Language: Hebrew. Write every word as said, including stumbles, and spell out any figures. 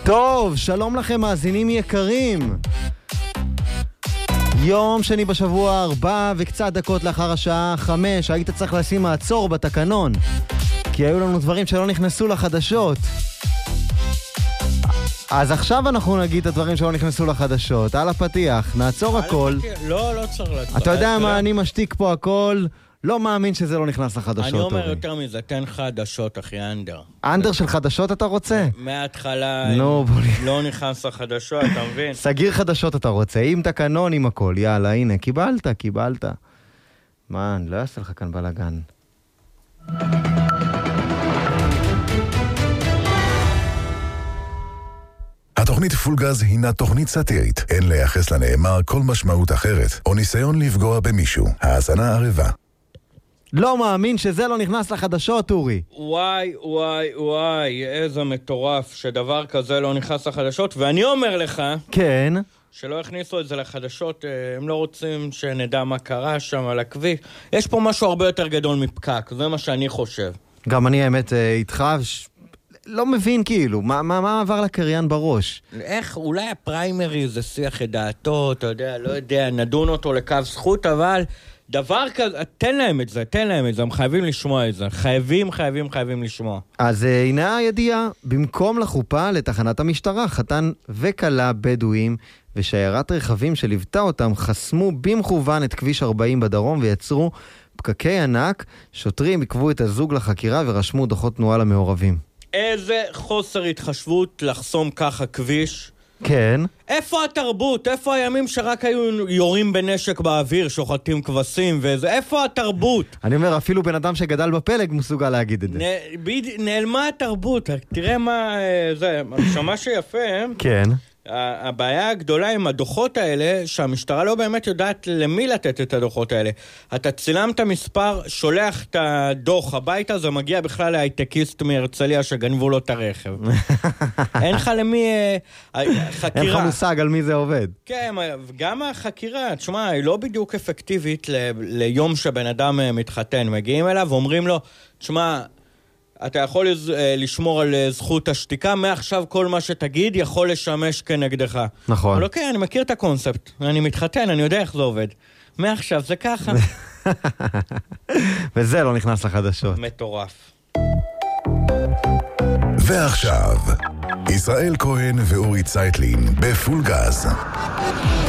טוב, שלום לכם מאזינים יקרים. יום שני בשבוע ארבע וקצת דקות לאחר השעה חמש, היית צריך לשים מעצור בתקנון, כי היו לנו דברים שלא נכנסו לחדשות. אז עכשיו אנחנו נגיד את הדברים שלא נכנסו לחדשות. על הפתיח, נעצור הכל. לא, לא צריך לעצור. אתה יודע מה, אני משתיק פה הכל. לא מאמין שזה לא נכנס לחדשות. אני אומר יותר מזה, תן חדשות, אחי, אנדר. אנדר של חדשות אתה רוצה? מההתחלה לא נכנס לחדשות, אתה מבין? סגיר חדשות אתה רוצה, עם תקנון, עם הכל. יאללה, הנה, קיבלת, קיבלת. מה, אני לא אעשה לך כאן בלגן. התוכנית פולגז הינה תוכנית סאטירית. אין לייחס לנאמר כל משמעות אחרת, או ניסיון לפגוע במישהו. האזנה ערבה. לא מאמין שזה לא נכנס לחדשות, אורי. וואי, וואי, וואי, איזה מטורף שדבר כזה לא נכנס לחדשות, ואני אומר לך... כן. שלא הכניסו את זה לחדשות, הם לא רוצים שנדע מה קרה שם על הכביש. יש פה משהו הרבה יותר גדול מפקק, זה מה שאני חושב. גם אני האמת איתך... לא מבין כאילו, מה, מה, מה עבר לקריין בראש? איך, אולי הפריימרי זה שיח את דעתו, אתה יודע, לא יודע, נדון אותו לקו זכות, אבל דבר כזה, תן להם את זה, תן להם את זה, הם חייבים לשמוע את זה, חייבים, חייבים, חייבים לשמוע. אז הנה הידיעה, במקום לחופה לתחנת המשטרה, חתן וקלה בדואים ושיירת רכבים שליוותה אותם חסמו במכוון את כביש ארבעים בדרום ויצרו פקקי ענק, שוטרים עקבו את הזוג לחקירה ורשמו דוחות תנועה למעורבים. איזה חוסר התחשבות לחסום ככה כביש. כן. איפה התרבות? איפה הימים שרק היו יורים בנשק באוויר, שוחטים כבשים וזה? איפה התרבות? אני אומר, אפילו בן אדם שגדל בפלג מסוגל להגיד את זה. נ... ב... נעלמה התרבות. תראה מה זה. שמה שיפה. כן. הבעיה הגדולה עם הדוחות האלה, שהמשטרה לא באמת יודעת למי לתת את הדוחות האלה. אתה צילם את המספר, שולח את הדוח הביתה, זה מגיע בכלל להייטקיסט מהרצליה שגנבו לו את הרכב. אין לך למי... חקירה. אין לך מושג על מי זה עובד. כן, גם החקירה, תשמע, היא לא בדיוק אפקטיבית ל... ליום שבן אדם מתחתן. מגיעים אליו ואומרים לו, תשמע... אתה יכול לשמור על זכות השתיקה, מעכשיו כל מה שתגיד יכול לשמש כנגדך. נכון. אבל אוקיי, אני מכיר את הקונספט, אני מתחתן, אני יודע איך זה עובד. מעכשיו זה ככה. וזה לא נכנס לחדשות. מטורף. ועכשיו, ישראל כהן ואורי צייטלין בפול גז.